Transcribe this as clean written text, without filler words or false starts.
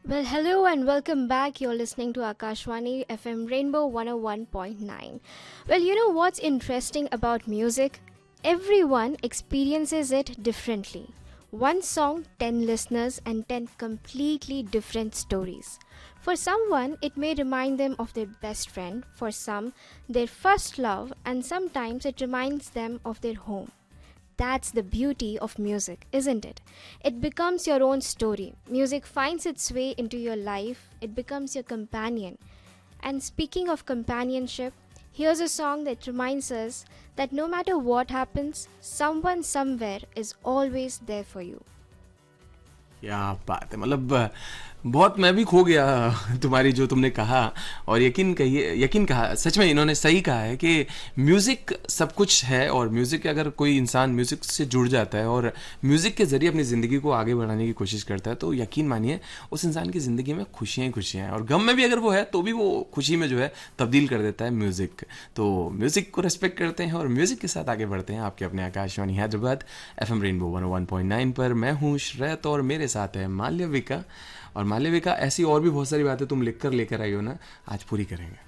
Well, hello and welcome back. You're listening to Akashwani FM Rainbow 101.9. Well, you know what's interesting about music? Everyone experiences it differently. One song, 10 listeners, and 10 completely different stories. For someone, it may remind them of their best friend, for some, their first love, and sometimes it reminds them of their home. That's the beauty of music, isn't it? It becomes your own story. Music finds its way into your life, it becomes your companion. And speaking of companionship, here's a song that reminds us that no matter what happens, someone somewhere is always there for you. क्या बात है मतलब बहुत मैं भी खो गया तुम्हारी जो तुमने कहा और यकीन कहा सच में इन्होंने सही कहा है कि म्यूज़िक सब कुछ है और म्यूज़िक अगर कोई इंसान म्यूज़िक से जुड़ जाता है और म्यूज़िक के ज़रिए अपनी ज़िंदगी को आगे बढ़ाने की कोशिश करता है तो यकीन मानिए उस इंसान की ज़िंदगी में खुशियाँ ही खुशियाँ हैं और गम में भी अगर वो है तो भी वो खुशी में जो है तब्दील कर देता है म्यूज़िक। तो म्यूज़िक को रिस्पेक्ट करते हैं और म्यूज़िक के साथ आगे बढ़ते हैं आपके अपने आकाशवाणी हैदराबाद FM रेनबो 101.9 पर। मैं हूँ श्रेत और मेरे साथ है मालविका। और मालविका ऐसी और भी बहुत सारी बातें तुम लिख कर लेकर आई हो ना, आज पूरी करेंगे।